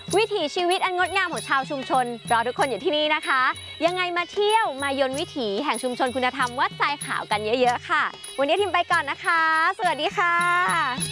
วิถีชีวิตอันงดงามของชาวชุมชนรอทุกคนอยู่ที่นี่นะคะยังไงมาเที่ยวมายนวิถีแห่งชุมชนคุณธรรมวัดทรายขาวกันเยอะๆค่ะวันนี้ทิมไปก่อนนะคะสวัสดีค่ะ